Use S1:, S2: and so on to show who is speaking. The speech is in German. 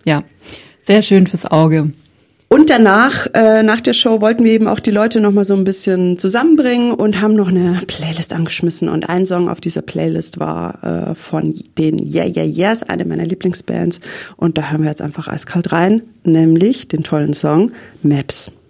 S1: ja, sehr schön fürs Auge.
S2: Und danach, nach der Show, wollten wir eben auch die Leute noch mal so ein bisschen zusammenbringen und haben noch eine Playlist angeschmissen. Und ein Song auf dieser Playlist war von den Yeah Yeah Yeahs, eine meiner Lieblingsbands. Und da hören wir jetzt einfach eiskalt rein, nämlich den tollen Song Maps.